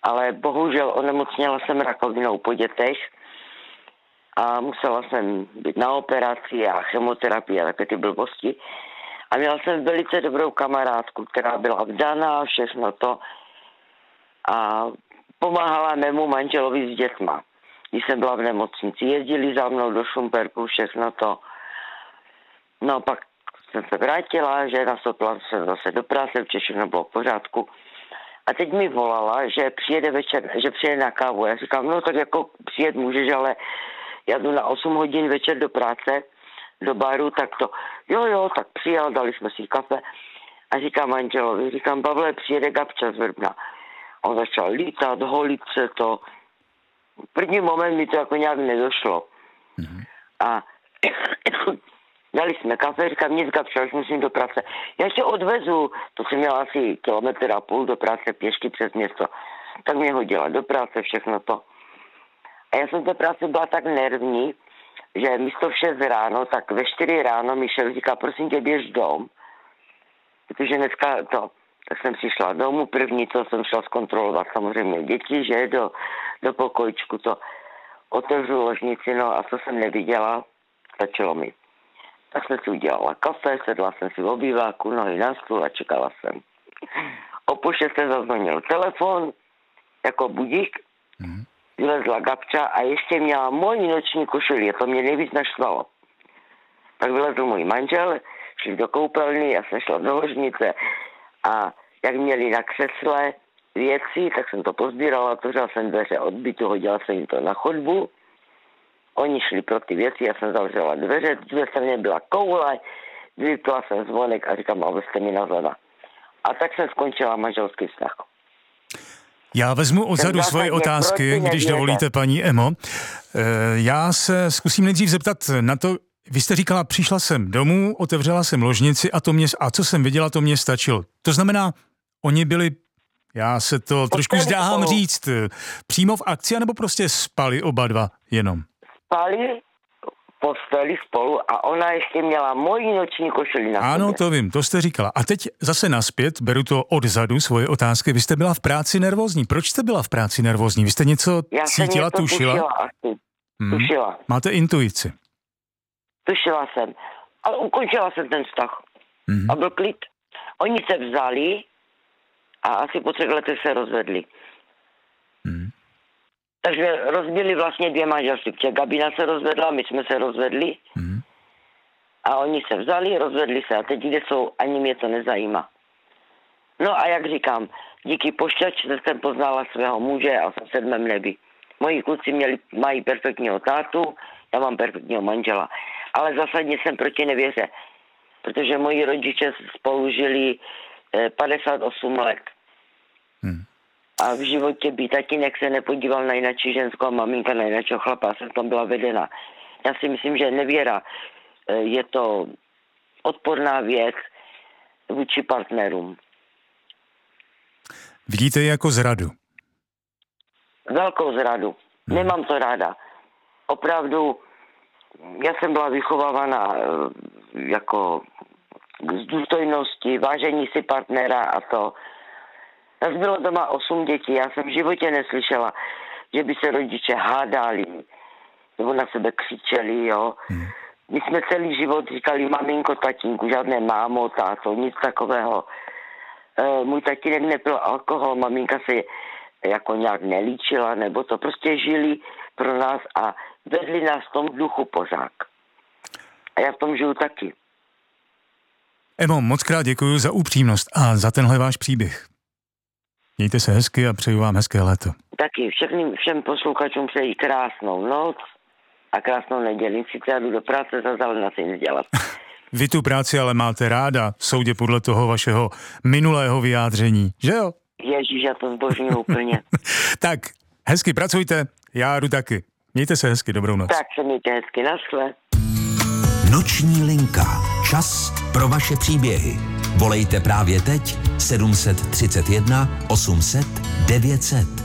ale bohužel onemocněla jsem rakovinou po dětech a musela jsem být na operaci a chemoterapii a také ty blbosti. A měla jsem velice dobrou kamarádku, která byla vdaná, všechno to a pomáhala mému manželovi s dětma. Když jsem byla v nemocnici, jezdili za mnou do Šumperku, všechno to. No pak jsem se vrátila, že nastoupila jsem zase do práce, všechno bylo v pořádku. A teď mi volala, že přijede večer, že přijede na kávu. Já říkám, no tak jako přijet můžeš, ale já jdu na 8 hodin večer do práce, do baru, tak to, jo, tak přijel, dali jsme si kafe. A říkám manželovi, Pavle, přijede Gabča z Vrbna. On začal lítat, holit se to. V první moment mi to jako nějak nedošlo. Mm-hmm. A dali jsme kafe, říkám, nic Gabča, už musím do práce. Já ještě odvezu, to jsem měla asi 1,5 kilometru do práce pěšky přes město. Tak mě hodila do práce, všechno to. A já jsem v té práci byla tak nervní, že místo v 6 ráno, tak ve 4 ráno mi šel, říká, prosím tě, běž dom. Protože dneska to, tak jsem přišla domů, první, co jsem šla zkontrolovat samozřejmě děti, že do pokojčku to otevřu ložnici, no a co jsem neviděla, stačilo mi. Tak jsem si udělala kafe, sedla jsem si v obýváku, nohy na stůl a čekala jsem. O půl 6 zazvonil telefon, jako budík, vylezla Gabča a ještě měla moji noční košili, to mě nejvíc naštvalo. Tak vylezl můj manžel, šli do koupelny, já jsem šla do ložnice a jak měli na křesle věci, tak jsem to pozbírala, otevřela jsem dveře od bytu, hodila jsem jim to na chodbu. Oni šli pro ty věci, já jsem zavřela dveře, v druhé straně byla koule, vypla jsem zvonek a říkám, ale jste mi nazvala. A tak jsem skončila manželský vztah. Já vezmu odzadu svoje otázky, když dovolíte, paní Emo. Já se zkusím nejdřív zeptat na to, vy jste říkala, přišla jsem domů, otevřela jsem ložnici a co jsem viděla, to mě stačilo. To znamená, oni byli, já se to trošku zdráhám říct, přímo v akci, nebo prostě spali oba dva jenom? Spali posteli spolu a ona ještě měla moji noční košili na Ano, sobě. To vím, to jste říkala. A teď zase nazpět, beru to odzadu, svoje otázky. Vy jste byla v práci nervózní. Proč jste byla v práci nervózní? Vy jste něco cítila, tušila? Tušila. Máte intuici. Tušila jsem. Ale ukončila jsem ten vztah. A byl klid. Oni se vzali a asi po 3 letech se rozvedli. Takže rozbili vlastně 2 manželství. Gabina se rozvedla, my jsme se rozvedli. A oni se vzali, rozvedli se. A teď kde jsou, ani mě to nezajímá. No a jak říkám, díky pošťačce jsem poznala svého muže a jsem v 7. nebi. Moji kluci mají perfektního tátu, já mám perfektního manžela. Ale zásadně jsem proti nevěře. Protože moji rodiče spolu žili 58 let. A v životě by tatínek se nepodíval na jináčí ženskou a maminka na jináčího chlapa. Jsem tam byla vedena. Já si myslím, že nevěra je to odporná věc vůči partnerům. Vidíte ji jako zradu? Velkou zradu. Nemám to ráda. Opravdu, já jsem byla vychovávána jako z důstojnosti, vážení si partnera a to. Nás bylo doma 8 dětí, já jsem v životě neslyšela, že by se rodiče hádali, nebo na sebe křičeli, jo. My jsme celý život říkali maminko, tatínku, žádné mámo, táto, nic takového. Můj tatínek nepil alkohol, maminka se jako nějak nelíčila, nebo to prostě žili pro nás a vedli nás v tom duchu pořád. A já v tom žiju taky. Emo, moc krát děkuji za upřímnost a za tenhle váš příběh. Mějte se hezky a přeju vám hezké léto. Taky všem posluchačům přeji krásnou noc a krásnou neděli. Sice já jdu do práce, ale na si nic dělat. Vy tu práci ale máte ráda, soudě podle toho vašeho minulého vyjádření, že jo? Ježíš, já to zbožňuji úplně. Tak, hezky pracujte, já jdu taky. Mějte se hezky, dobrou noc. Tak se mějte hezky, naschle. Noční linka. Čas pro vaše příběhy. Volejte právě teď 731 800 900.